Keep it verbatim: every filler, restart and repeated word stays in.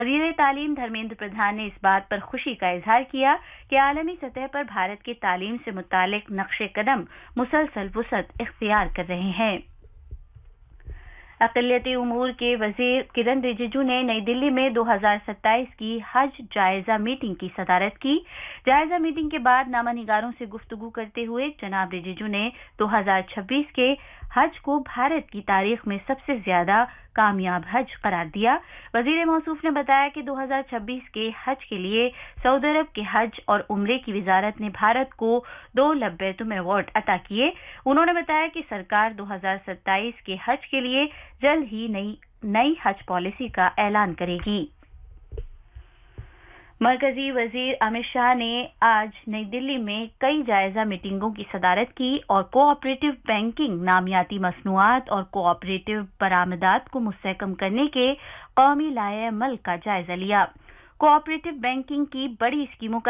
वज़ीर तालीम धर्मेंद्र प्रधान ने इस बात पर खुशी का इजहार किया कि आलमी सतह पर भारत के तालीम से मुतालिक नक्शे कदम मुसलसल वुसअत इख्तियार कर रहे हैं। अक़लियती उमूर के वज़ीर किरण रिजिजू ने नई दिल्ली में दो हज़ार सत्ताईस की हज जायजा मीटिंग की सदारत की। जायजा मीटिंग के बाद नामा निगारों से गुफ्तगू करते हुए जनाब रिजिजू ने दो हज़ार छब्बीस के हज को भारत की तारीख में सबसे ज्यादा कामयाब हज करार दिया। वज़ीर मौसूफ ने बताया कि दो हज़ार छब्बीस के हज के लिए सऊदी अरब के हज और उम्रे की वजारत ने भारत को दो लब्बैतुम अवार्ड अता किए। उन्होंने बताया कि सरकार दो हज़ार सत्ताईस के हज के लिए जल्द ही नई नई हज पॉलिसी का ऐलान करेगी। मरकजी वजीर अमित शाह ने आज नई दिल्ली में कई जायजा मीटिंगों की सदारत की और कोऑपरेटिव बैंकिंग, नामियाती मसनूआत और कोऑपरेटिव बरामदात को मुस्तहकम करने के कौमी लाए अमल का जायजा लिया। कोऑपरेटिव बैंकिंग की बड़ी स्कीमों का